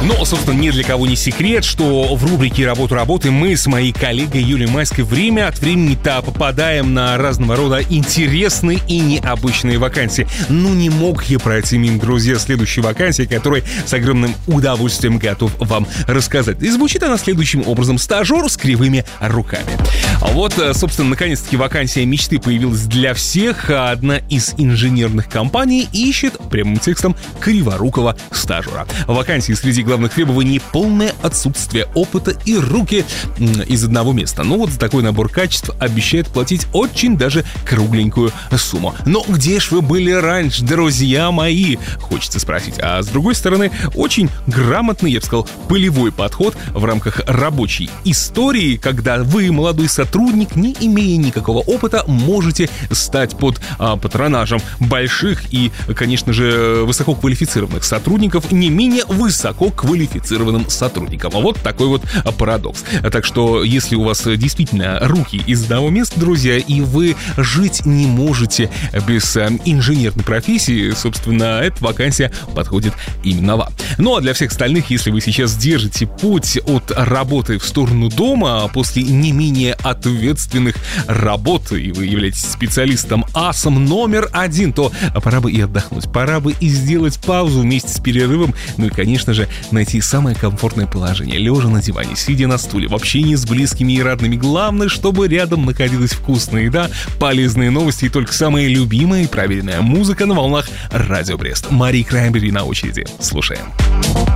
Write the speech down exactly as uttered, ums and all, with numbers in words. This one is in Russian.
Но, собственно, ни для кого не секрет, что в рубрике «Работа-работы» мы с моей коллегой Юлией Майской время от времени-то попадаем на разного рода интересные и необычные вакансии. Ну, не мог я пройти мимо, друзья, следующей вакансии, которую с огромным удовольствием готов вам рассказать. И звучит она следующим образом: стажер с кривыми руками. А вот, собственно, наконец-таки вакансия мечты появилась для всех. Одна из инженерных компаний ищет прямым текстом криворукого стажера. В вакансии среди главных требований полное отсутствие опыта и руки из одного места. Ну вот за такой набор качеств обещает платить очень даже кругленькую сумму. Но где ж вы были раньше, друзья мои? Хочется спросить. А с другой стороны, очень грамотный, я бы сказал, полевой подход в рамках рабочей истории, когда вы, молодой сотрудник, не имея никакого опыта, можете стать под а, патронажем больших и, конечно же, высококвалифицированных сотрудников, не менее высококвалифицированным сотрудникам. Вот такой вот парадокс. Так что, если у вас действительно руки из одного места, друзья, и вы жить не можете без инженерной профессии, собственно, эта вакансия подходит именно вам. Ну а для всех остальных, если вы сейчас держите путь от работы в сторону дома после не менее ответственных работ, и вы являетесь специалистом, асом номер один, то пора бы и отдохнуть, пора бы и сделать паузу вместе с перерывом, ну и, конечно же, найти самое комфортное положение, лежа на диване, сидя на стуле, в общении с близкими и родными. Главное, чтобы рядом находилась вкусная еда, полезные новости и только самая любимая и проверенная музыка на волнах Радио Брест. Мари Краймбери на очереди. Слушаем.